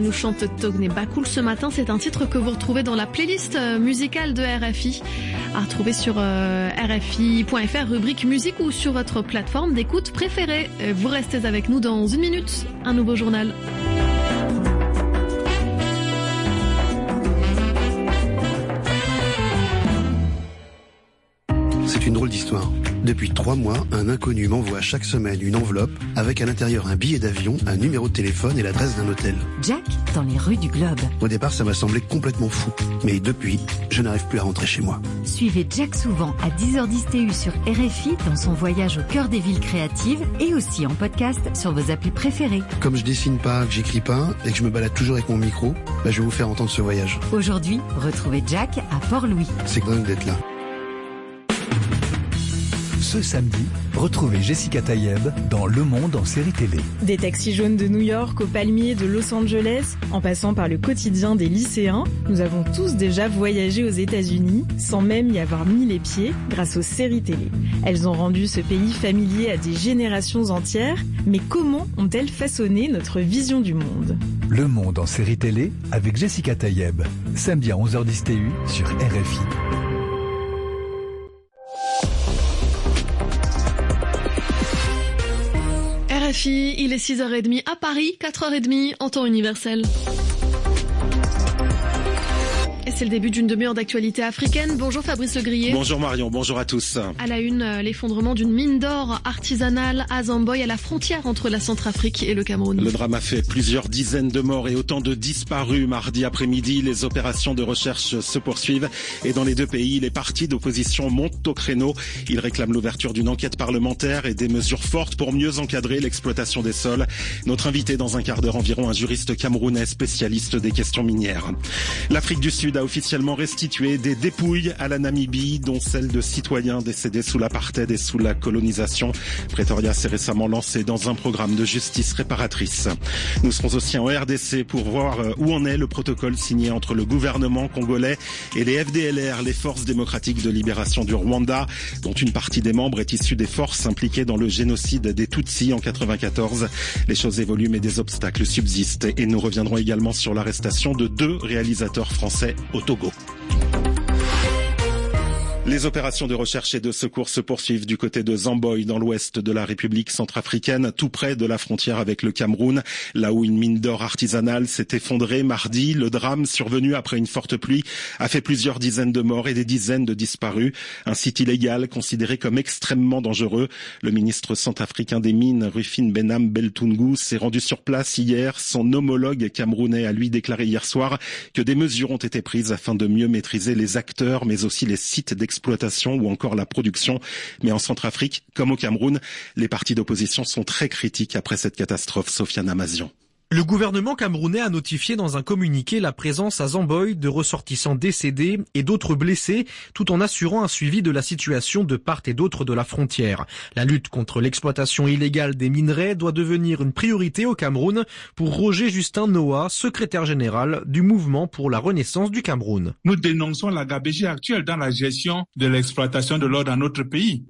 nous chante Togne Bakoul ce matin. C'est un titre que vous retrouvez dans la playlist musicale de RFI, à retrouver sur rfi.fr, rubrique musique ou sur votre plateforme d'écoute préférée. Vous restez avec nous dans une minute, un nouveau journal. C'est une drôle d'histoire. Depuis 3 mois, un inconnu m'envoie chaque semaine une enveloppe avec à l'intérieur un billet d'avion, un numéro de téléphone et l'adresse d'un hôtel. Jack, dans les rues du Globe. Au départ, ça m'a semblé complètement fou. Mais depuis, je n'arrive plus à rentrer chez moi. Suivez Jack souvent à 10h10 TU sur RFI dans son voyage au cœur des villes créatives et aussi en podcast sur vos applis préférées. Comme je dessine pas, que j'écris pas et que je me balade toujours avec mon micro, je vais vous faire entendre ce voyage. Aujourd'hui, retrouvez Jack à Port-Louis. C'est dingue d'être là. Ce samedi, retrouvez Jessica Tayeb dans Le Monde en série télé. Des taxis jaunes de New York aux palmiers de Los Angeles, en passant par le quotidien des lycéens, nous avons tous déjà voyagé aux États-Unis, sans même y avoir mis les pieds, grâce aux séries télé. Elles ont rendu ce pays familier à des générations entières, mais comment ont-elles façonné notre vision du monde ? Le Monde en série télé avec Jessica Tayeb, samedi à 11h10 TU sur RFI. RFI, il est 6h30 à Paris, 4h30 en temps universel. Et c'est le début d'une demi-heure d'actualité africaine. Bonjour Fabrice Legrier. Bonjour Marion, bonjour à tous. À la une, l'effondrement d'une mine d'or artisanale à Zamboy, à la frontière entre la Centrafrique et le Cameroun. Le drame a fait plusieurs dizaines de morts et autant de disparus. Mardi après-midi, les opérations de recherche se poursuivent. Et dans les deux pays, les partis d'opposition montent au créneau. Ils réclament l'ouverture d'une enquête parlementaire et des mesures fortes pour mieux encadrer l'exploitation des sols. Notre invité dans un quart d'heure environ, un juriste camerounais spécialiste des questions minières. L'Afrique du Sud a officiellement restitué des dépouilles à la Namibie, dont celles de citoyens décédés sous l'apartheid et sous la colonisation. Pretoria s'est récemment lancé dans un programme de justice réparatrice. Nous serons aussi en RDC pour voir où en est le protocole signé entre le gouvernement congolais et les FDLR, les Forces démocratiques de libération du Rwanda, dont une partie des membres est issue des forces impliquées dans le génocide des Tutsis en 94. Les choses évoluent mais des obstacles subsistent et nous reviendrons également sur l'arrestation de 2 réalisateurs français au Togo. Les opérations de recherche et de secours se poursuivent du côté de Zamboy, dans l'ouest de la République centrafricaine, tout près de la frontière avec le Cameroun, là où une mine d'or artisanale s'est effondrée mardi. Le drame, survenu après une forte pluie, a fait plusieurs dizaines de morts et des dizaines de disparus. Un site illégal considéré comme extrêmement dangereux. Le ministre centrafricain des Mines, Rufin Benham Beltungu, s'est rendu sur place hier. Son homologue camerounais a lui déclaré hier soir que des mesures ont été prises afin de mieux maîtriser les acteurs, mais aussi les sites d'exploitation ou encore la production. Mais en Centrafrique, comme au Cameroun, les partis d'opposition sont très critiques après cette catastrophe. Sofiane Amazian. Le gouvernement camerounais a notifié dans un communiqué la présence à Zamboy de ressortissants décédés et d'autres blessés, tout en assurant un suivi de la situation de part et d'autre de la frontière. La lutte contre l'exploitation illégale des minerais doit devenir une priorité au Cameroun pour Roger Justin Noah, secrétaire général du Mouvement pour la Renaissance du Cameroun. Nous dénonçons la gabegie actuelle dans la gestion de l'exploitation de l'or dans notre pays.